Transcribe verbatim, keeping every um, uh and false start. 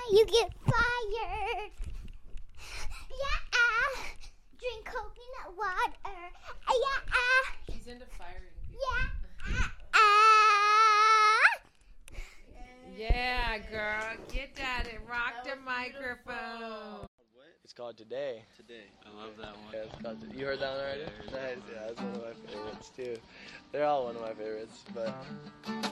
you get fired. Yeah. Drink coconut water. Yeah. She's into firing people. Yeah. Yeah, girl. Get at it. Rock the microphone. It's called Today. Today. I love that one. Yeah, it's called, you heard that one already? Yeah, I heard Nice, that one. yeah, that's one of my favorites too. They're all one of my favorites, but